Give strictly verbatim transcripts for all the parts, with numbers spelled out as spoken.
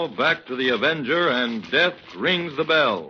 now, back to the Avenger and Death Rings the Bell.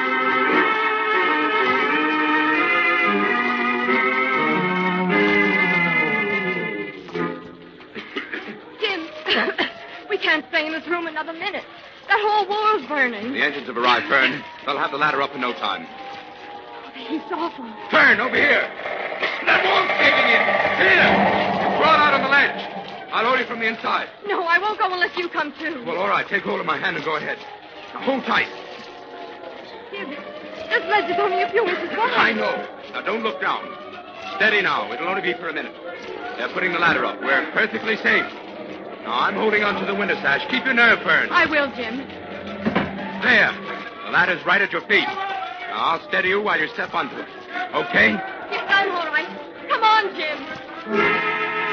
Jim, we can't stay in this room another minute. That whole wall's burning. The engines have arrived, Fern. They'll have the ladder up in no time. He's awful. Fern, over here. That wall's caving in. Here. Crawl out on the ledge. I'll hold you from the inside. No, I won't go unless you come too. Well, all right. Take hold of my hand and go ahead. Now, hold tight. Jim, this ledge is only a few inches wide. I know. Now, don't look down. Steady now. It'll only be for a minute. They're putting the ladder up. We're perfectly safe. Now, I'm holding onto the window sash. Keep your nerve, Fern. I will, Jim. There. The ladder's right at your feet. Now, I'll steady you while you step onto it. Okay? Yes, I'm all right. Come on, Jim.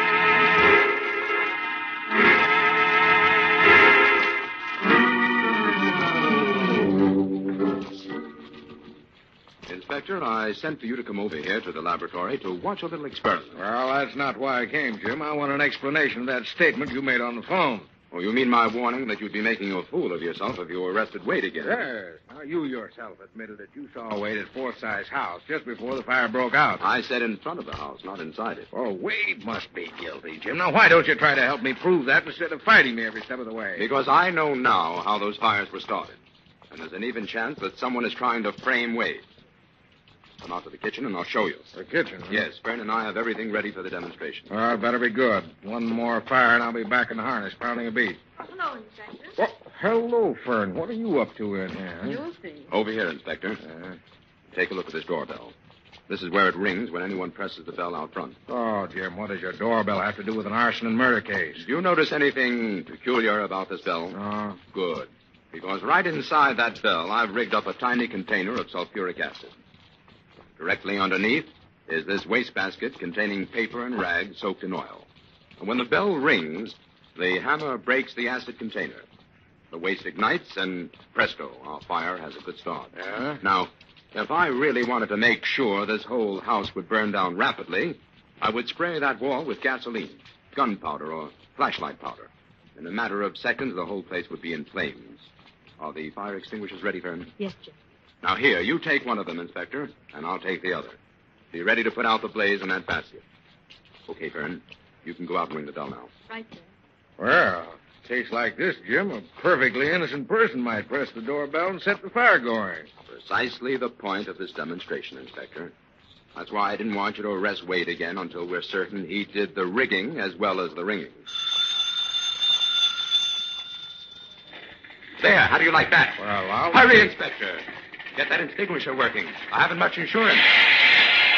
Inspector, I sent for you to come over here to the laboratory to watch a little experiment. Well, that's not why I came, Jim. I want an explanation of that statement you made on the phone. Oh, you mean my warning that you'd be making a fool of yourself if you arrested Wade again? Yes. Now, you yourself admitted that you saw Wade at Forsyth's house just before the fire broke out. I said in front of the house, not inside it. Oh, Wade must be guilty, Jim. Now, why don't you try to help me prove that instead of fighting me every step of the way? Because I know now how those fires were started. And there's an even chance that someone is trying to frame Wade. Come out to the kitchen and I'll show you. The kitchen? Huh? Yes, Fern and I have everything ready for the demonstration. Well, it better be good. One more fire and I'll be back in the harness pounding a beat. Hello, Inspector. Oh, hello, Fern. What are you up to in here? Huh? You'll see. Over here, Inspector. Uh, Take a look at this doorbell. This is where it rings when anyone presses the bell out front. oh, Jim, what does your doorbell have to do with an arson and murder case? Do you notice anything peculiar about this bell? Oh. Good. Because right inside that bell, I've rigged up a tiny container of sulfuric acid. Directly underneath is this wastebasket containing paper and rags soaked in oil. And when the bell rings, the hammer breaks the acid container. The waste ignites, and presto, our fire has a good start. Yeah? Now, if I really wanted to make sure this whole house would burn down rapidly, I would spray that wall with gasoline, gunpowder, or flashlight powder. In a matter of seconds, the whole place would be in flames. Are the fire extinguishers ready, Fern? Yes, Jim. Now, here, you take one of them, Inspector, and I'll take the other. Be ready to put out the blaze in that basket. Okay, Fern. You can go out and ring the bell now. Right, Jim. Well, in a case like this, Jim, a perfectly innocent person might press the doorbell and set the fire going. Precisely the point of this demonstration, Inspector. That's why I didn't want you to arrest Wade again until we're certain he did the rigging as well as the ringing. There, how do you like that? Well, I'll... Hurry, Inspector. Get that extinguisher working. I haven't much insurance.